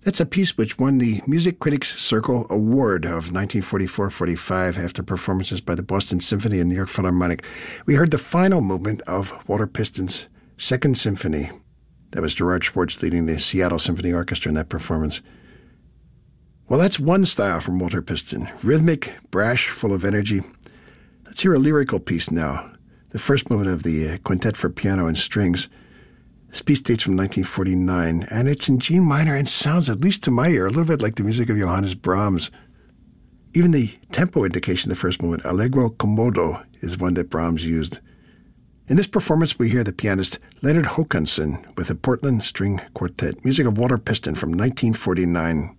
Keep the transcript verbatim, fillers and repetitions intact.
That's a piece which won the Music Critics Circle Award of nineteen forty-four forty-five after performances by the Boston Symphony and New York Philharmonic. We heard the final movement of Walter Piston's Second Symphony. That was Gerard Schwartz leading the Seattle Symphony Orchestra in that performance. Well, that's one style from Walter Piston. Rhythmic, brash, full of energy. Let's hear a lyrical piece now. The first movement of the Quintet for Piano and Strings. This piece dates from nineteen forty-nine, and it's in G minor and sounds, at least to my ear, a little bit like the music of Johannes Brahms. Even the tempo indication of the first movement, Allegro Commodo, is one that Brahms used. In this performance, we hear the pianist Leonard Håkansson with the Portland String Quartet, music of Walter Piston from nineteen forty-nine.